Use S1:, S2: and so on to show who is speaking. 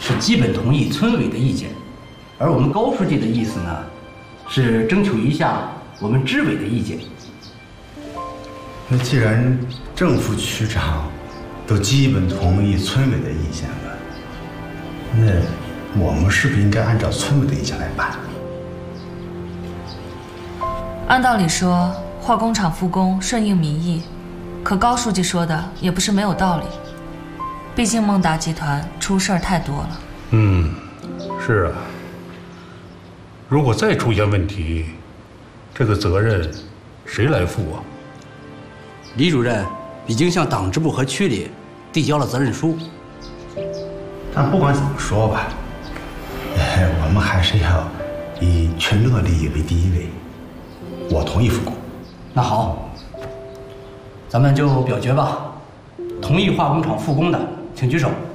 S1: 是基本同意村委的意见，而我们高书记的意思呢，是征求一下我们支委的意见。
S2: 那既然正副区长都基本同意村委的意见了，那我们是不是应该按照村委的意见来办？
S3: 按道理说，化工厂复工顺应民意，可高书记说的也不是没有道理。毕竟孟达集团出事儿太多了。
S4: 是啊。如果再出现问题，这个责任谁来负啊？
S1: 李主任已经向党支部和区里递交了责任书。
S2: 但不管怎么说吧，我们还是要以群众的利益为第一位。我同意复工。
S1: 那好，咱们就表决吧。同意化工厂复工的，请举手。